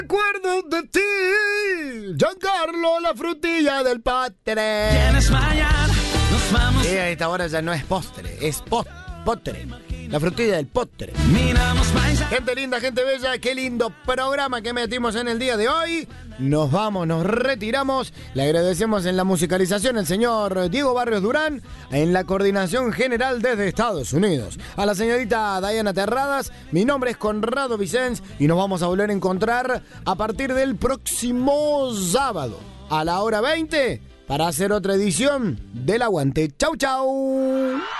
Recuerdo de ti, Giancarlo, la frutilla del postre. ¿Quieres mañana? Nos vamos. A esta hora ya no es postre, es postre. La frutilla del postre. Miramos paisajes. Gente linda, gente bella, qué lindo programa que metimos en el día de hoy. Nos vamos, nos retiramos. Le agradecemos en la musicalización al señor Diego Barrios Durán, en la coordinación general desde Estados Unidos. A la señorita Diana Terradas, mi nombre es Conrado Vicens y nos vamos a volver a encontrar a partir del próximo sábado a la hora 20 para hacer otra edición del Aguante. Chau, chau.